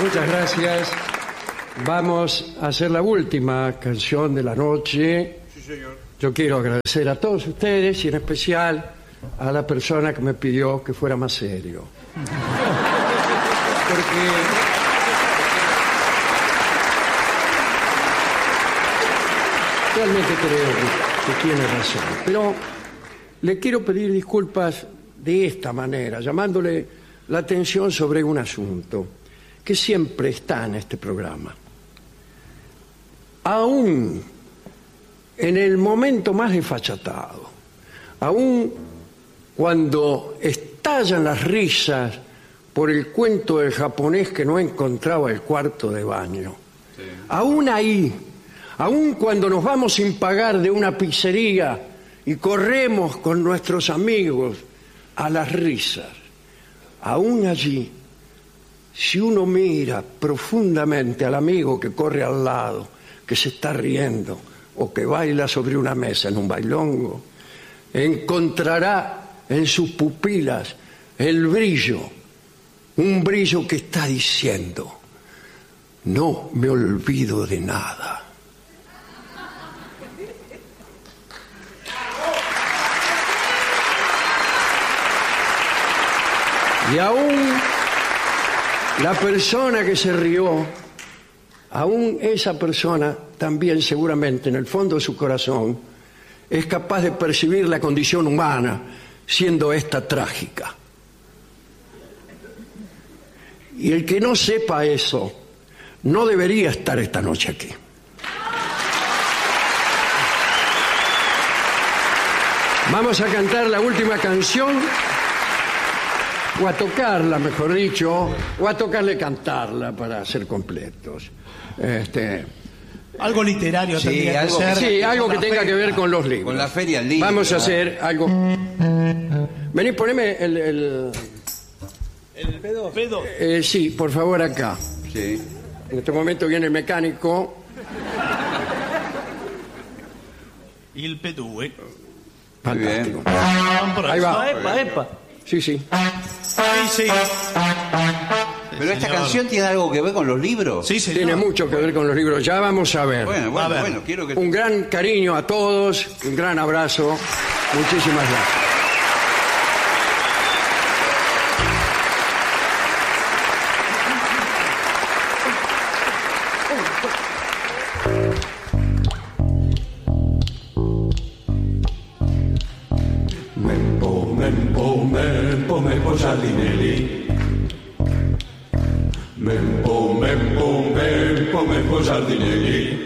muchas gracias. Vamos a hacer la última canción de la noche. Sí, señor. Yo quiero agradecer a todos ustedes y en especial a la persona que me pidió que fuera más serio. Porque realmente creo que tiene razón. Pero le quiero pedir disculpas de esta manera, llamándole la atención sobre un asunto que siempre está en este programa. Aún en el momento más desfachatado, aún cuando estallan las risas por el cuento del japonés que no encontraba el cuarto de baño, sí. Aún ahí, aún cuando nos vamos sin pagar de una pizzería y corremos con nuestros amigos a las risas, aún allí, si uno mira profundamente al amigo que corre al lado, que se está riendo o que baila sobre una mesa en un bailongo, encontrará en sus pupilas el brillo, un brillo que está diciendo: no me olvido de nada. Y aún la persona que se rió, aún esa persona también seguramente en el fondo de su corazón es capaz de percibir la condición humana, siendo esta trágica. Y el que no sepa eso no debería estar esta noche aquí. Vamos a cantar la última canción, o a tocarla, mejor dicho, o a tocarle cantarla para ser completos. Algo literario sí, también. Algo que tenga que ver con los libros. Con la feria del libro. Vamos a hacer algo. Vení, poneme el pedo. Sí, por favor, acá. Sí. En este momento viene el mecánico. Y el pedú, Fantástico. Ahí va. Epa. Sí. Sí. Pero esta canción tiene algo que ver con los libros. Sí, señor. Tiene mucho que ver con los libros. Ya vamos a ver. Bueno, quiero que... Un gran cariño a todos, un gran abrazo. Muchísimas gracias. Mempo Giardinelli. Mempo Giardinelli.